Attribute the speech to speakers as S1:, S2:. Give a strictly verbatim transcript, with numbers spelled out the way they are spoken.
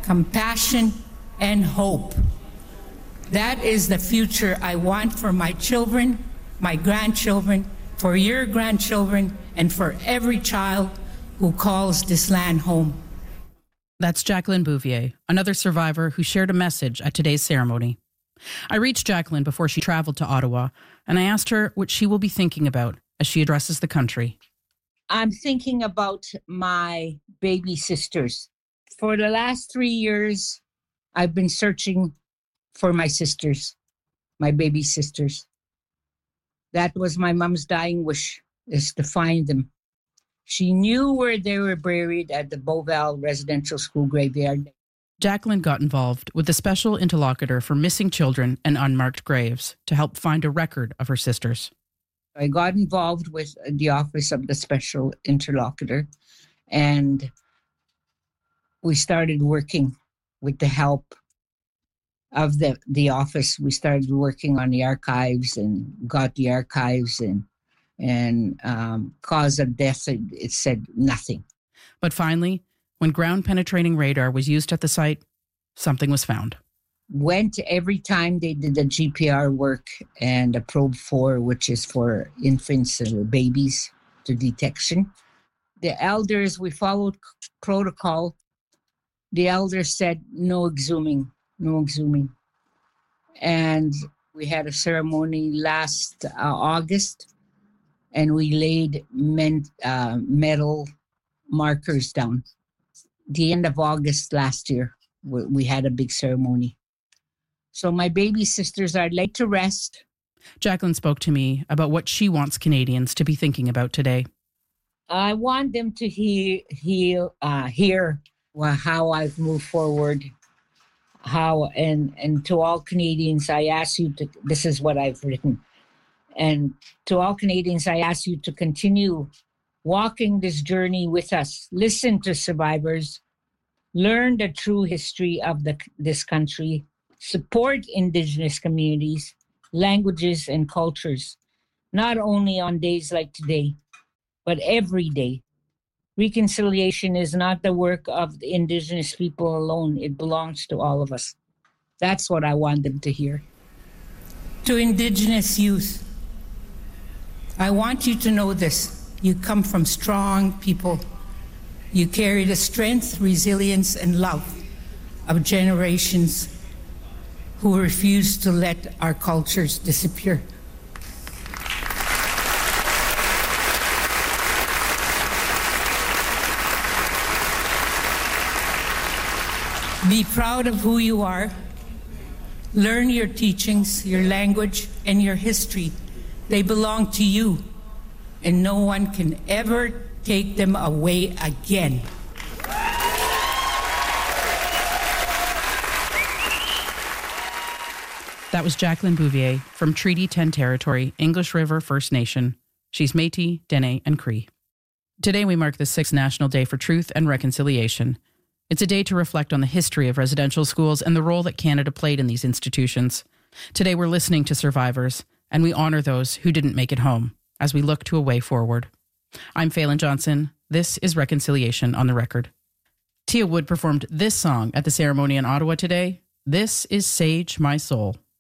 S1: compassion, and hope. That is the future I want for my children, my grandchildren, for your grandchildren, and for every child who calls this land home.
S2: That's Jacqueline Bouvier, another survivor who shared a message at today's ceremony. I reached Jacqueline before she traveled to Ottawa, and I asked her what she will be thinking about as she addresses the country.
S1: I'm thinking about my baby sisters. For the last three years, I've been searching for my sisters, my baby sisters. That was my mom's dying wish, is to find them. She knew where they were buried at the Beauval Residential School graveyard.
S2: Jacqueline got involved with the Special Interlocutor for Missing Children and Unmarked Graves to help find a record of her sisters.
S1: I got involved with the Office of the Special Interlocutor, and we started working with the help of the, the office. We started working on the archives and got the archives, and and um, cause of death, it, it said nothing.
S2: But finally, when ground-penetrating radar was used at the site, something was found.
S1: Went every time they did the G P R work and the probe four, which is for infants and babies to detection. The elders, we followed protocol. The elders said no exhuming, no exhuming. And we had a ceremony last uh, August, and we laid men, uh, metal markers down. The end of August last year, we, we had a big ceremony. So my baby sisters are laid to rest.
S2: Jacqueline spoke to me about what she wants Canadians to be thinking about today.
S1: I want them to hear, hear, uh, hear well, how I've moved forward. How and and to all Canadians, I ask you to. This is what I've written. And to all Canadians, I ask you to continue walking this journey with us. Listen to survivors. Learn the true history of the, this country. Support Indigenous communities, languages, and cultures, not only on days like today, but every day. Reconciliation is not the work of the Indigenous people alone. It belongs to all of us. That's what I want them to hear. To Indigenous youth, I want you to know this. You come from strong people. You carry the strength, resilience, and love of generations who refuse to let our cultures disappear. Be proud of who you are. Learn your teachings, your language, and your history. They belong to you, and no one can ever take them away again.
S2: That was Jacqueline Bouvier from Treaty ten Territory, English River First Nation. She's Métis, Dene, and Cree. Today we mark the sixth National Day for Truth and Reconciliation. It's a day to reflect on the history of residential schools and the role that Canada played in these institutions. Today we're listening to survivors, and we honor those who didn't make it home as we look to a way forward. I'm Phelan Johnson. This is Reconciliation on the Record. Tia Wood performed this song at the ceremony in Ottawa today. This is Sage My Soul.